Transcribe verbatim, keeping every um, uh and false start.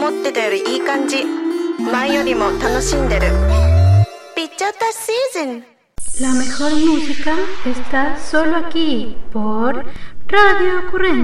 思ってたよりいい感じ。前よりも楽しんでる。Pichata Season. La mejor música está solo aquí por Radio Ocurrencia.